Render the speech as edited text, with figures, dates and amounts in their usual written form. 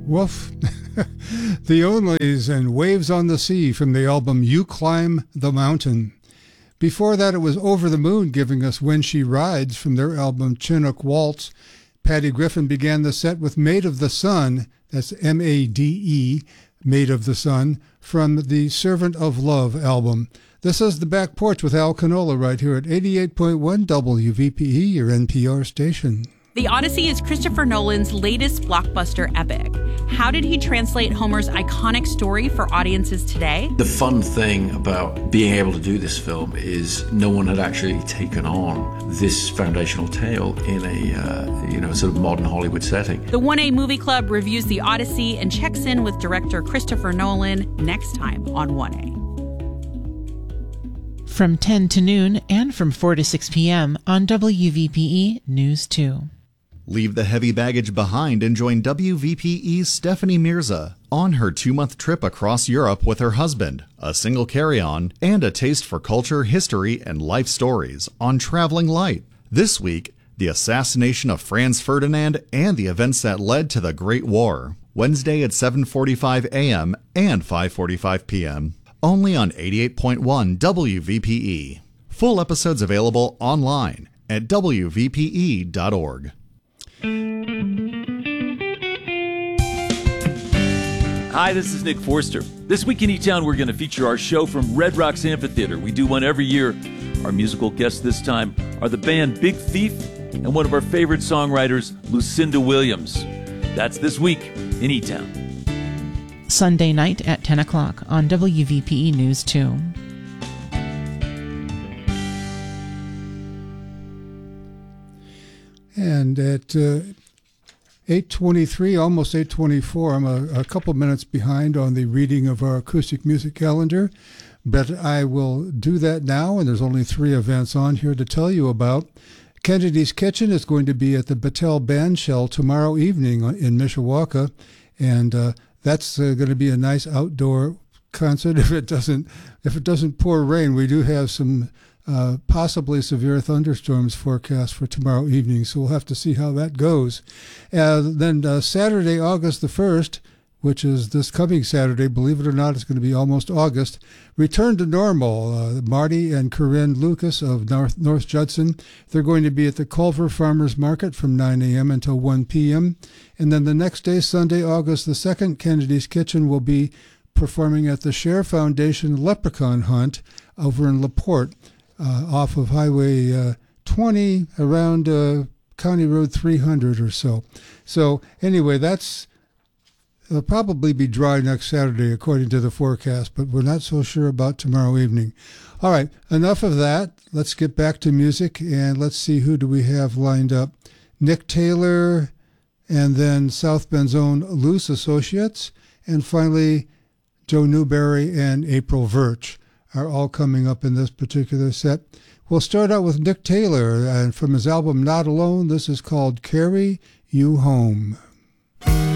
Woof. The Onlys and Waves on the Sea from the album You Climb the Mountain. Before that, it was Over the Moon giving us When She Rides from their album Chinook Waltz. Patty Griffin began the set with Made of the Sun, that's M-A-D-E, Made of the Sun, from the Servant of Love album. This is The Back Porch with Al Canola right here at 88.1 WVPE, your NPR station. The Odyssey is Christopher Nolan's latest blockbuster epic. How did he translate Homer's iconic story for audiences today? The fun thing about being able to do this film is no one had actually taken on this foundational tale in a sort of modern Hollywood setting. The 1A Movie Club reviews The Odyssey and checks in with director Christopher Nolan next time on 1A. From 10 to noon and from 4 to 6 p.m. on WVPE News 2. Leave the heavy baggage behind and join WVPE's Stephanie Mirza on her 2-month trip across Europe with her husband, a single carry-on, and a taste for culture, history, and life stories on Traveling Light. This week, the assassination of Franz Ferdinand and the events that led to the Great War. Wednesday at 7:45 a.m. and 5:45 p.m. Only on 88.1 WVPE. Full episodes available online at WVPE.org. Hi, this is Nick Forster. This week in E-Town, we're going to feature our show from Red Rocks Amphitheater. We do one every year. Our musical guests this time are the band Big Thief and one of our favorite songwriters, Lucinda Williams. That's this week in E-Town. Sunday night at 10 o'clock on WVPE News 2. And at 8:23, almost 8:24, I'm a couple minutes behind on the reading of our acoustic music calendar, but I will do that now, and there's only 3 events on here to tell you about. Kennedy's Kitchen is going to be at the Battelle Bandshell tomorrow evening in Mishawaka, and that's going to be a nice outdoor concert. If it doesn't pour rain, we do have some possibly severe thunderstorms forecast for tomorrow evening, so we'll have to see how that goes. Then Saturday, August the 1st, which is this coming Saturday, believe it or not, it's going to be almost August. Return to Normal, Marty and Corinne Lucas of North Judson. They're going to be at the Culver Farmers Market from 9 a.m. until 1 p.m. And then the next day, Sunday, August the 2nd, Kennedy's Kitchen will be performing at the Share Foundation Leprechaun Hunt over in LaPorte, off of Highway 20 around County Road 300 or so. So anyway, it'll probably be dry next Saturday according to the forecast, but we're not so sure about tomorrow evening. All right, enough of that. Let's get back to music, and let's see who do we have lined up. Nick Taylor, and then South Bend's own Loose Associates, and finally Joe Newberry and April Virch are all coming up in this particular set. We'll start out with Nick Taylor, and from his album Not Alone, this is called Carry You Home.